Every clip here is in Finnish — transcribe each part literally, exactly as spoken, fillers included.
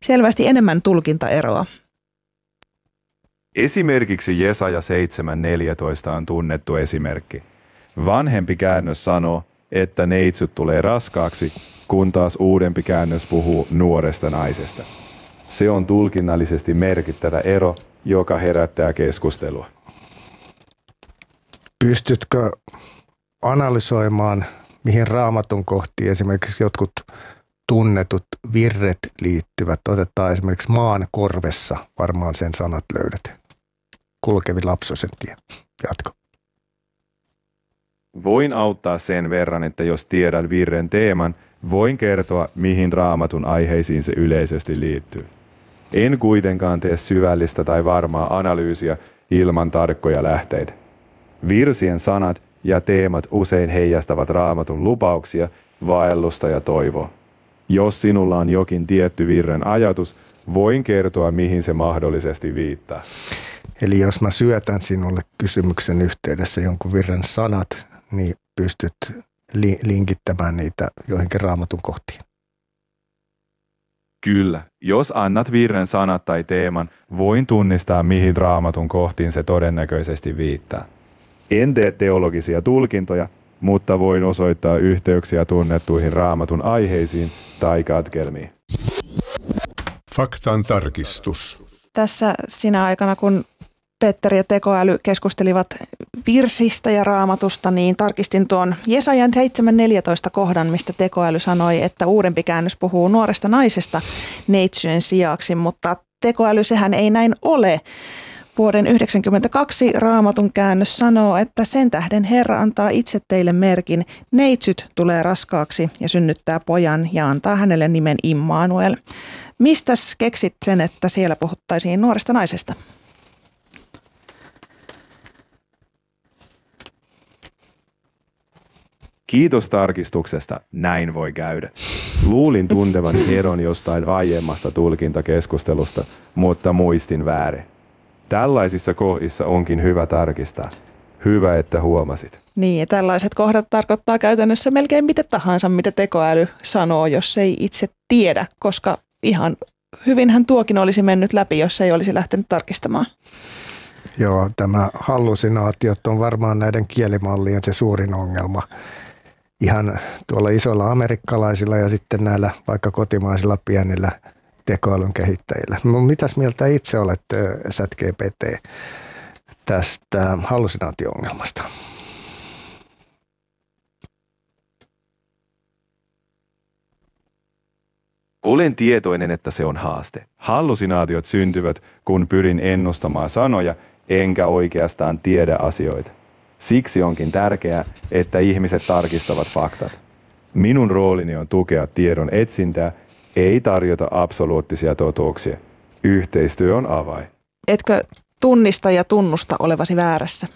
selvästi enemmän tulkintaeroa. Esimerkiksi Jesaja seitsemän neljätoista on tunnettu esimerkki. Vanhempi käännös sanoo, että neitsyt tulee raskaaksi, kun taas uudempi käännös puhuu nuoresta naisesta. Se on tulkinnallisesti merkittävä ero, joka herättää keskustelua. Pystytkö analysoimaan, mihin Raamatun kohtiin esimerkiksi jotkut tunnetut virret liittyvät? Otetaan esimerkiksi maan korvessa, varmaan sen sanat löydät. Kulkevi lapsosen tie. Jatko. Voin auttaa sen verran, että jos tiedän virren teeman, voin kertoa, mihin Raamatun aiheisiin se yleisesti liittyy. En kuitenkaan tee syvällistä tai varmaa analyysiä ilman tarkkoja lähteitä. Virsien sanat ja teemat usein heijastavat Raamatun lupauksia, vaellusta ja toivoa. Jos sinulla on jokin tietty virren ajatus, voin kertoa, mihin se mahdollisesti viittaa. Eli jos mä syötän sinulle kysymyksen yhteydessä jonkun virren sanat, niin pystyt li- linkittämään niitä joihinkin Raamatun kohtiin. Kyllä. Jos annat virren sanat tai teeman, voin tunnistaa, mihin Raamatun kohtiin se todennäköisesti viittaa. En tee teologisia tulkintoja, mutta voin osoittaa yhteyksiä tunnettuihin Raamatun aiheisiin tai katkelmiin. Faktan tarkistus. Tässä sinä aikana, kun Petteri ja tekoäly keskustelivat virsistä ja Raamatusta, niin tarkistin tuon Jesajan seitsemän neljätoista kohdan, mistä tekoäly sanoi, että uudempi käännös puhuu nuoresta naisesta neitsyjen sijaksi, mutta tekoäly sehän ei näin ole. Vuoden yhdeksänkymmentäkaksi Raamatun käännös sanoo, että sen tähden Herra antaa itse teille merkin, neitsyt tulee raskaaksi ja synnyttää pojan ja antaa hänelle nimen Immanuel. Mistäs keksit sen, että siellä puhuttaisiin nuoresta naisesta? Kiitos tarkistuksesta, näin voi käydä. Luulin tuntevani eron jostain aiemmasta tulkintakeskustelusta, mutta muistin väärin. Tällaisissa kohdissa onkin hyvä tarkistaa. Hyvä, että huomasit. Niin, ja tällaiset kohdat tarkoittaa käytännössä melkein mitä tahansa, mitä tekoäly sanoo, jos ei itse tiedä, koska ihan hyvinhän tuokin olisi mennyt läpi, jos ei olisi lähtenyt tarkistamaan. Joo, tämä hallusinaatiot on varmaan näiden kielimallien se suurin ongelma. Ihan tuolla isoilla amerikkalaisilla ja sitten näillä vaikka kotimaisilla pienillä tekoälyn kehittäjillä. Mitäs mieltä itse olet, ChatGPT, tästä hallusinaatio-ongelmasta? Olen tietoinen, että se on haaste. Hallusinaatiot syntyvät, kun pyrin ennustamaan sanoja, enkä oikeastaan tiedä asioita. Siksi onkin tärkeää, että ihmiset tarkistavat faktat. Minun roolini on tukea tiedon etsintää, ei tarjota absoluuttisia totuuksia. Yhteistyö on avain. Etkö tunnista ja tunnusta olevasi väärässä?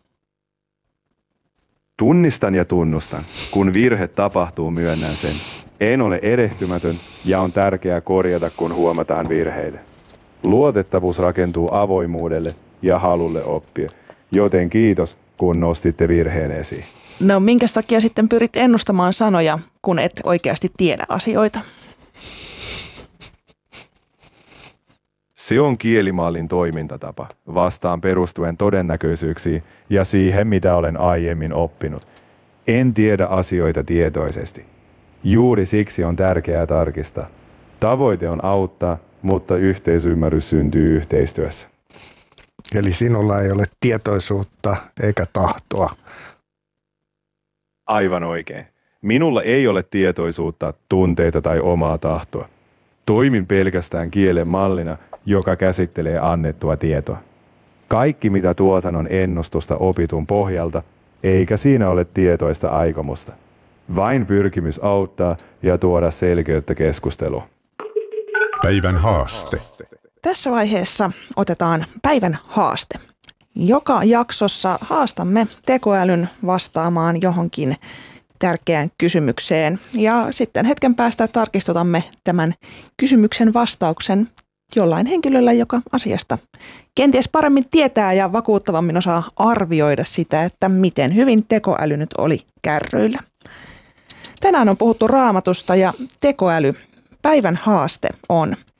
Tunnistan ja tunnustan. Kun virhe tapahtuu, myönnän sen. En ole erehtymätön ja on tärkeää korjata, kun huomataan virheitä. Luotettavuus rakentuu avoimuudelle ja halulle oppia. Joten kiitos, kun nostitte virheen esiin. No minkä takia sitten pyrit ennustamaan sanoja, kun et oikeasti tiedä asioita? Se on kielimallin toimintatapa, vastaan perustuen todennäköisyyksiin ja siihen, mitä olen aiemmin oppinut. En tiedä asioita tietoisesti. Juuri siksi on tärkeää tarkistaa. Tavoite on auttaa, mutta yhteisymmärrys syntyy yhteistyössä. Eli sinulla ei ole tietoisuutta eikä tahtoa. Aivan oikein. Minulla ei ole tietoisuutta, tunteita tai omaa tahtoa. Toimin pelkästään kielen mallina, joka käsittelee annettua tietoa. Kaikki mitä tuotan on ennustusta opitun pohjalta, eikä siinä ole tietoista aikomusta. Vain pyrkimys auttaa ja tuoda selkeyttä keskusteluun. Päivän haaste. Tässä vaiheessa otetaan päivän haaste. Joka jaksossa haastamme tekoälyn vastaamaan johonkin tärkeään kysymykseen ja sitten hetken päästä tarkistutamme tämän kysymyksen vastauksen jollain henkilöllä, joka asiasta kenties paremmin tietää ja vakuuttavammin osaa arvioida sitä, että miten hyvin tekoäly nyt oli kärryillä. Tänään on puhuttu Raamatusta ja tekoäly. Päivän haaste on: